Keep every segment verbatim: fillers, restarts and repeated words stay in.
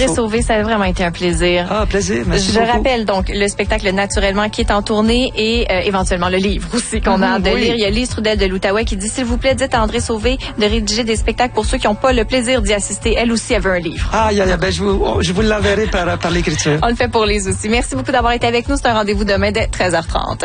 André Sauvé, ça a vraiment été un plaisir. Ah, plaisir, merci Je beaucoup. rappelle donc le spectacle Naturellement qui est en tournée et euh, éventuellement le livre aussi qu'on a hâte de oui. lire. Il y a Lise Trudel de l'Outaouais qui dit, s'il vous plaît, dites à André Sauvé de rédiger des spectacles pour ceux qui n'ont pas le plaisir d'y assister. Elle aussi, elle veut un livre. Ah, yeah, yeah, ben, je vous, je vous l'enverrai par, par l'écriture. On le fait pour les aussi. Merci beaucoup d'avoir été avec nous. C'est un rendez-vous demain dès treize heures trente.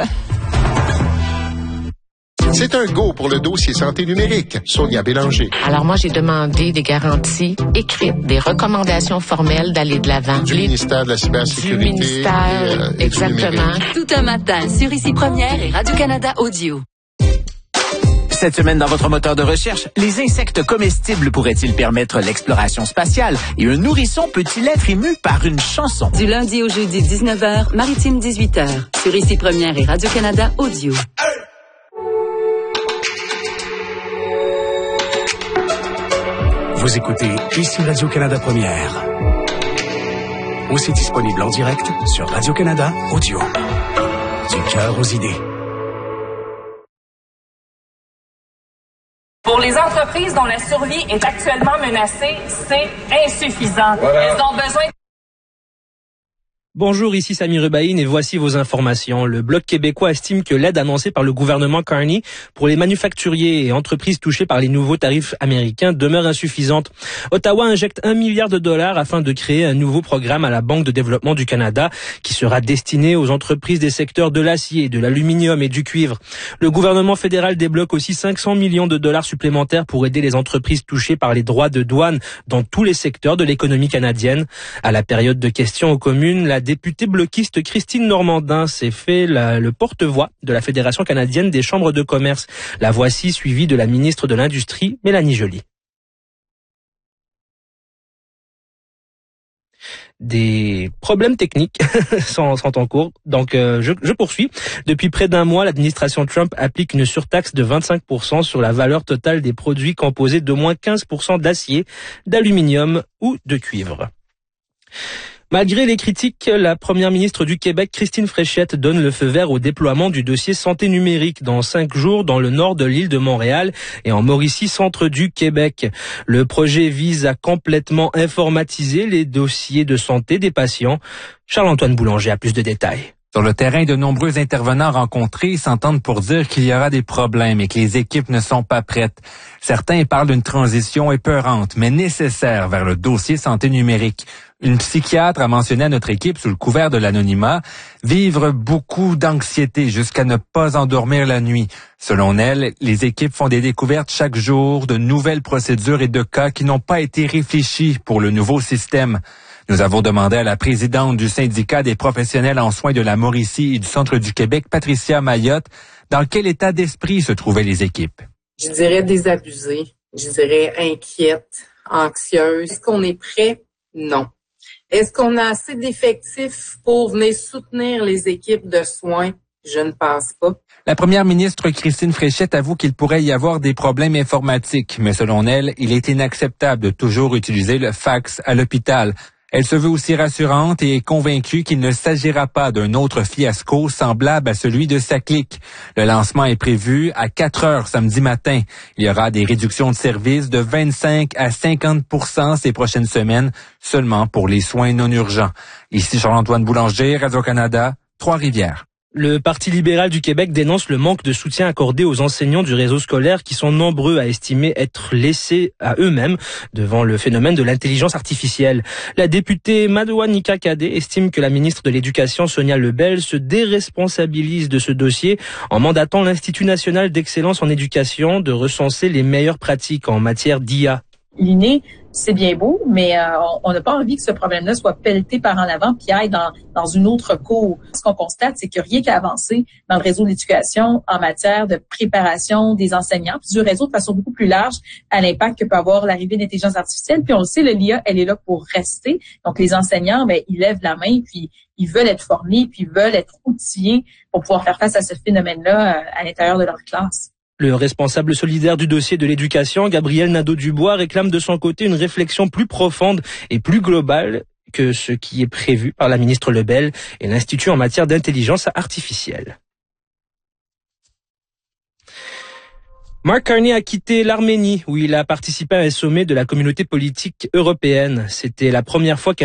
C'est un go pour le dossier santé numérique. Sonia Bélanger. Alors moi, j'ai demandé des garanties écrites, des recommandations formelles d'aller de l'avant. Du Les... ministère de la cybersécurité. Du ministère, et, euh, et exactement. Tout un matin sur Ici Première et Radio-Canada Audio. Cette semaine, dans votre moteur de recherche, les insectes comestibles pourraient-ils permettre l'exploration spatiale? Et un nourrisson peut-il être ému par une chanson? Du lundi au jeudi, dix-neuf heures, Maritime dix-huit heures. Sur Ici Première et Radio-Canada Audio. Vous écoutez Ici Radio-Canada Première. Aussi disponible en direct sur Radio-Canada Audio. Du cœur aux idées. Pour les entreprises dont la survie est actuellement menacée, c'est insuffisant. Voilà. Elles ont besoin... Bonjour, ici Sami Rubaïn et voici vos informations. Le Bloc québécois estime que l'aide annoncée par le gouvernement Carney pour les manufacturiers et entreprises touchées par les nouveaux tarifs américains demeure insuffisante. Ottawa injecte un milliard de dollars afin de créer un nouveau programme à la Banque de développement du Canada qui sera destiné aux entreprises des secteurs de l'acier, de l'aluminium et du cuivre. Le gouvernement fédéral débloque aussi cinq cents millions de dollars supplémentaires pour aider les entreprises touchées par les droits de douane dans tous les secteurs de l'économie canadienne. À la période de questions aux communes, la députée bloquiste Christine Normandin s'est fait la, le porte-voix de la Fédération canadienne des chambres de commerce. La voici suivie de la ministre de l'Industrie, Mélanie Joly. Des problèmes techniques sont, sont en cours. Donc, euh, je, je poursuis. Depuis près d'un mois, l'administration Trump applique une surtaxe de vingt-cinq pour cent sur la valeur totale des produits composés d'au moins quinze pour cent d'acier, d'aluminium ou de cuivre. Malgré les critiques, la première ministre du Québec, Christine Fréchette, donne le feu vert au déploiement du dossier santé numérique dans cinq jours dans le nord de l'île de Montréal et en Mauricie, centre du Québec. Le projet vise à complètement informatiser les dossiers de santé des patients. Charles-Antoine Boulanger a plus de détails. Sur le terrain, de nombreux intervenants rencontrés s'entendent pour dire qu'il y aura des problèmes et que les équipes ne sont pas prêtes. Certains parlent d'une transition épeurante, mais nécessaire vers le dossier santé numérique. Une psychiatre a mentionné à notre équipe, sous le couvert de l'anonymat, vivre beaucoup d'anxiété jusqu'à ne pas endormir la nuit. Selon elle, les équipes font des découvertes chaque jour de nouvelles procédures et de cas qui n'ont pas été réfléchis pour le nouveau système. Nous avons demandé à la présidente du syndicat des professionnels en soins de la Mauricie et du centre du Québec, Patricia Mayotte, dans quel état d'esprit se trouvaient les équipes. Je dirais désabusée, je dirais inquiète, anxieuse. Est-ce qu'on est prêt? Non. Est-ce qu'on a assez d'effectifs pour venir soutenir les équipes de soins? Je ne pense pas. La première ministre Christine Fréchette avoue qu'il pourrait y avoir des problèmes informatiques, mais selon elle, il est inacceptable de toujours utiliser le fax à l'hôpital. Elle se veut aussi rassurante et est convaincue qu'il ne s'agira pas d'un autre fiasco semblable à celui de Saclic. Le lancement est prévu à quatre heures samedi matin. Il y aura des réductions de services de vingt-cinq à cinquante pour cent ces prochaines semaines, seulement pour les soins non urgents. Ici Charles-Antoine Boulanger, Radio-Canada, Trois-Rivières. Le Parti libéral du Québec dénonce le manque de soutien accordé aux enseignants du réseau scolaire qui sont nombreux à estimer être laissés à eux-mêmes devant le phénomène de l'intelligence artificielle. La députée Madouanika Kadé estime que la ministre de l'Éducation, Sonia Lebel, se déresponsabilise de ce dossier en mandatant l'Institut national d'excellence en éducation de recenser les meilleures pratiques en matière d'I A. L'I N E, c'est bien beau, mais euh, on n'a pas envie que ce problème-là soit pelleté par en avant puis aille dans, dans une autre cour. Ce qu'on constate, c'est qu'il n'y a rien qu'à avancer dans le réseau d'éducation en matière de préparation des enseignants, puis du réseau de façon beaucoup plus large à l'impact que peut avoir l'arrivée d'intelligence artificielle. Puis on le sait, l'I A, elle est là pour rester. Donc les enseignants, ben ils lèvent la main, puis ils veulent être formés, puis ils veulent être outillés pour pouvoir faire face à ce phénomène-là à l'intérieur de leur classe. Le responsable solidaire du dossier de l'éducation, Gabriel Nadeau-Dubois, réclame de son côté une réflexion plus profonde et plus globale que ce qui est prévu par la ministre Lebel et l'Institut en matière d'intelligence artificielle. Mark Carney a quitté l'Arménie où il a participé à un sommet de la communauté politique européenne. C'était la première fois qu'un